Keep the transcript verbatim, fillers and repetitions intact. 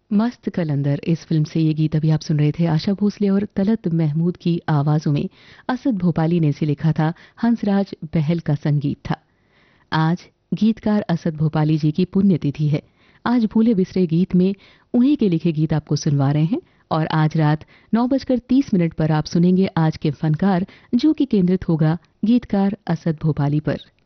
मस्त कलंदर इस फिल्म से ये गीत अभी आप सुन रहे थे। आशा भोसले और तलत महमूद की आवाजों में असद भोपाली ने इसे लिखा था। हंसराज बहल का संगीत था। आज गीतकार असद भोपाली जी की पुण्यतिथि है। आज भूले बिसरे गीत में उन्हीं के लिखे गीत आपको सुनवा रहे हैं। और आज रात नौ बजकर तीस मिनट पर आप सुनेंगे आज के फनकार, जो कि केंद्रित होगा गीतकार असद भोपाली पर।